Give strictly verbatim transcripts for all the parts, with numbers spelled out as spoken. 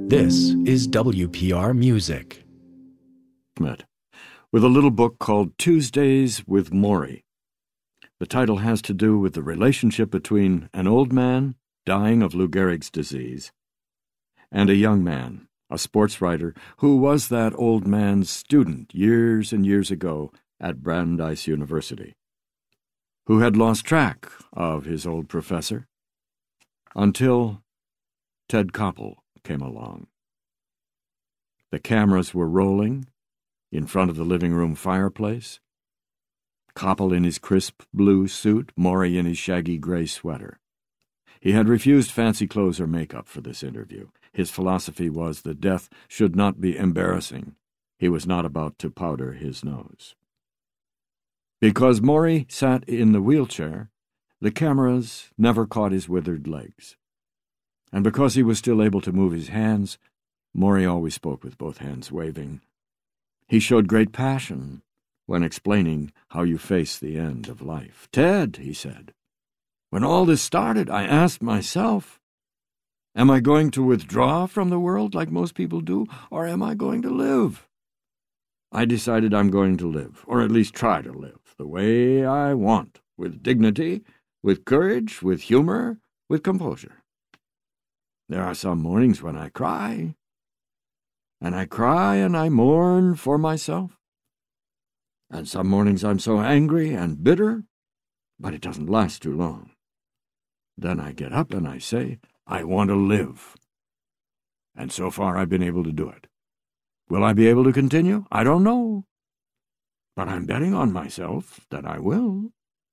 This is W P R Music. With a little book called Tuesdays with Maury. The title has to do with the relationship between an old man dying of Lou Gehrig's disease and a young man, a sports writer, who was that old man's student years and years ago at Brandeis University, who had lost track of his old professor until Ted Koppel came along. The cameras were rolling in front of the living room fireplace. Koppel in his crisp blue suit, Maury in his shaggy gray sweater. He had refused fancy clothes or makeup for this interview. His philosophy was that death should not be embarrassing. He was not about to powder his nose. Because Maury sat in the wheelchair, the cameras never caught his withered legs. And because he was still able to move his hands, Maury always spoke with both hands waving. He showed great passion when explaining how you face the end of life. "Ted," he said, "when all this started, I asked myself, am I going to withdraw from the world like most people do, or am I going to live? I decided I'm going to live, or at least try to live, the way I want, with dignity, with courage, with humor, with composure. There are some mornings when I cry, and I cry and I mourn for myself. And some mornings I'm so angry and bitter, but it doesn't last too long. Then I get up and I say, I want to live. And so far I've been able to do it. Will I be able to continue? I don't know. But I'm betting on myself that I will."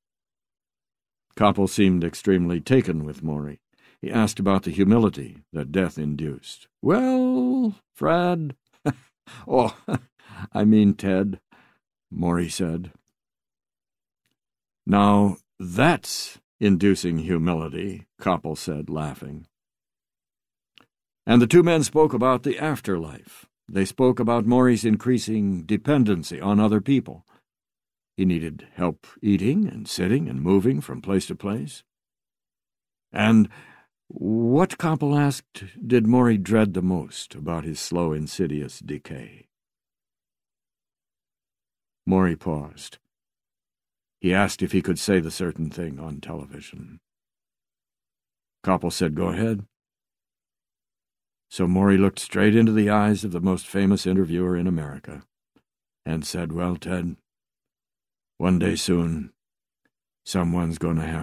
Koppel seemed extremely taken with Maury. He asked about the humility that death induced. "Well, Fred, oh, I mean Ted," Maury said. "Now, that's inducing humility," Koppel said, laughing. And the two men spoke about the afterlife. They spoke about Maury's increasing dependency on other people. He needed help eating and sitting and moving from place to place. And what, Koppel asked, did Maury dread the most about his slow, insidious decay? Maury paused. He asked if he could say the certain thing on television. Koppel said, "Go ahead." So Maury looked straight into the eyes of the most famous interviewer in America and said, "Well, Ted, one day soon, someone's going to have